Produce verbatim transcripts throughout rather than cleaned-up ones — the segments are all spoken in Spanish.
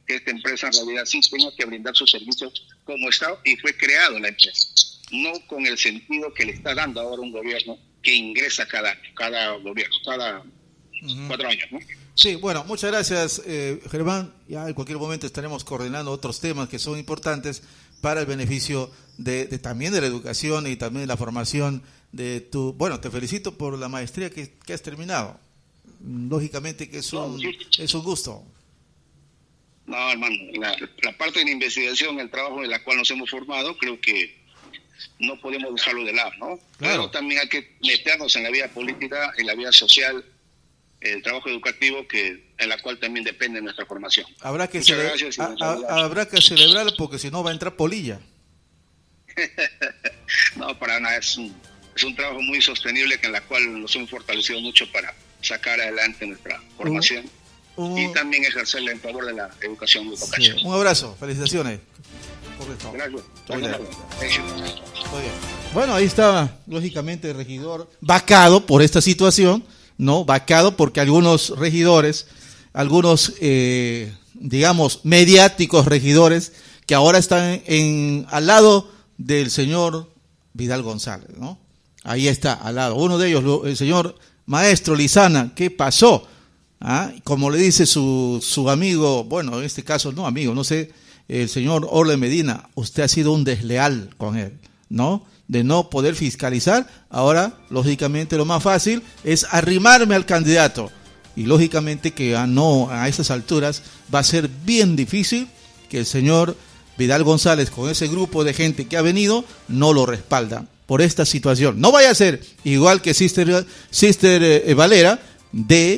que esta empresa en realidad sí tenga que brindar sus servicios como Estado, y fue creado la empresa, no con el sentido que le está dando ahora un gobierno que ingresa cada año, cada gobierno, cada uh-huh. cuatro años, ¿no? Sí, bueno, muchas gracias, eh, Germán. Ya en cualquier momento estaremos coordinando otros temas que son importantes para el beneficio de, de también de la educación y también de la formación de tu... Bueno, te felicito por la maestría que, que has terminado. Lógicamente que es un, es un gusto. No, hermano, la, la parte de la investigación, el trabajo en la cual nos hemos formado, creo que no podemos dejarlo de lado, ¿no? Claro. Pero también hay que meternos en la vida política, en la vida social, el trabajo educativo que en la cual también depende de nuestra formación. Habrá que, cele- gracias, a, a, habrá que celebrar porque si no va a entrar polilla. No, para nada, es un, es un trabajo muy sostenible que en la cual nos hemos fortalecido mucho para sacar adelante nuestra formación uh, uh, y también ejercerla en favor de la educación de sí. Un abrazo, felicitaciones. Gracias. Bueno, ahí estaba, lógicamente, el regidor vacado por esta situación. No, vacado porque algunos regidores, algunos, eh, digamos, mediáticos regidores, que ahora están en, al lado del señor Vidal González, ¿no? Ahí está, al lado. Uno de ellos, el señor Maestro Lizana, ¿qué pasó? ¿Ah? Como le dice su, su amigo, bueno, en este caso no amigo, no sé, el señor Orle Medina, usted ha sido un desleal con él, ¿no? De no poder fiscalizar. Ahora, lógicamente, lo más fácil es arrimarme al candidato. Y lógicamente que a, no, a esas alturas va a ser bien difícil que el señor Vidal González, con ese grupo de gente que ha venido, no lo respalda por esta situación. No vaya a ser igual que Sister, Sister eh, Valera, de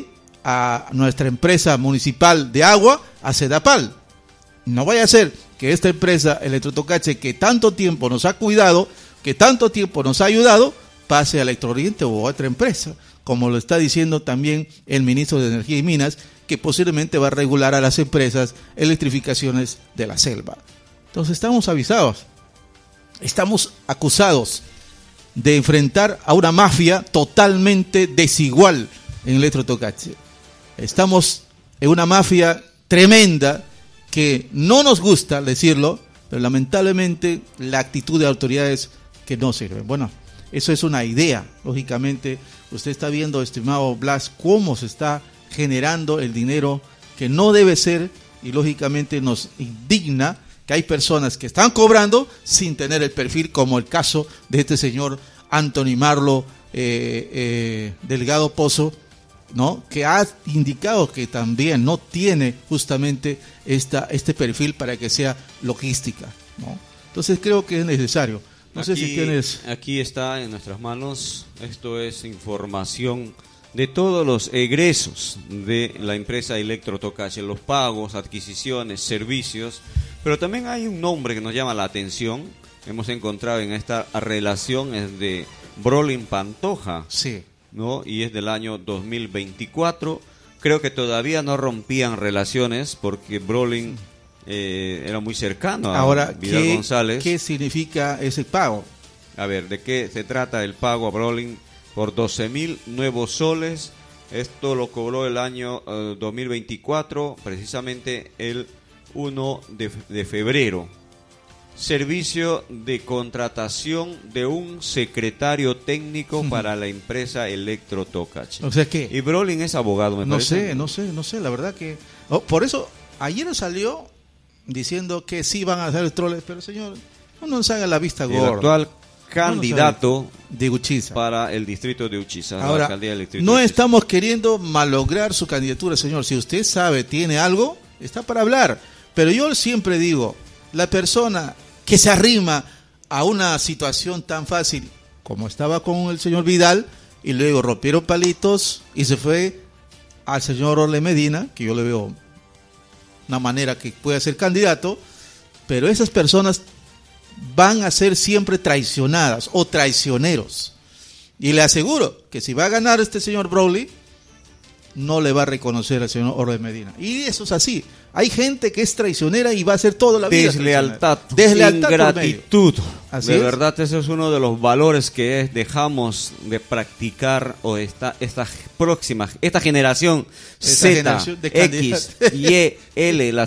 a nuestra empresa municipal de agua, a Sedapal. No vaya a ser que esta empresa Electrotocache, que tanto tiempo nos ha cuidado, que tanto tiempo nos ha ayudado, pase a Electrooriente o a otra empresa, como lo está diciendo también el ministro de Energía y Minas, que posiblemente va a regular a las empresas electrificaciones de la selva. Entonces estamos avisados, estamos acusados de enfrentar a una mafia totalmente desigual en Electrotocache. Estamos en una mafia tremenda que no nos gusta decirlo, pero lamentablemente la actitud de autoridades que no sirven. Bueno, eso es una idea. Lógicamente, usted está viendo, estimado Blas, cómo se está generando el dinero que no debe ser, y lógicamente nos indigna que hay personas que están cobrando sin tener el perfil, como el caso de este señor Anthony Marlo eh, eh, Delgado Pozo, ¿no? Que ha indicado que también no tiene justamente esta, este perfil para que sea logística, ¿no? Entonces creo que es necesario. No aquí, sé si tienes... aquí está en nuestras manos, esto es información de todos los egresos de la empresa Electrotocache, los pagos, adquisiciones, servicios, pero también hay un nombre que nos llama la atención, hemos encontrado en esta relación, es de Brolin Pantoja, sí, ¿no? Y es del año dos mil veinticuatro, creo que todavía no rompían relaciones porque Brolin eh, era muy cercano a Ahora, Vidal ¿qué, González. ¿qué significa ese pago? A ver, ¿de qué se trata el pago a Brolin? Por doce mil nuevos soles. Esto lo cobró el año uh, dos mil veinticuatro, precisamente el uno de, de febrero. Servicio de contratación de un secretario técnico uh-huh. para la empresa Electrotocache. O sea que... Y Brolin es abogado, me no parece. sé, no sé, no sé, la verdad que... Oh, por eso, ayer salió diciendo que sí van a hacer troles, pero señor, no nos haga la vista gorda. El actual candidato no de Uchiza para el distrito de Uchiza. Ahora, la alcaldía del distrito no de Uchiza. Estamos queriendo malograr su candidatura, señor. Si usted sabe, tiene algo, está para hablar. Pero yo siempre digo, la persona que se arrima a una situación tan fácil como estaba con el señor Vidal, y luego rompieron palitos y se fue al señor Orle Medina, que yo le veo una manera que puede ser candidato, pero esas personas van a ser siempre traicionadas o traicioneros. Y le aseguro que si va a ganar este señor Brolin, no le va a reconocer al señor Orle Medina. Y eso es así. Hay gente que es traicionera y va a ser toda la vida deslealtad, deslealtad, ingratitud. Así de es. verdad, ese es uno de los valores que es, dejamos de practicar o esta esta próxima, esta generación Esta Z, generación de X, Y, L, la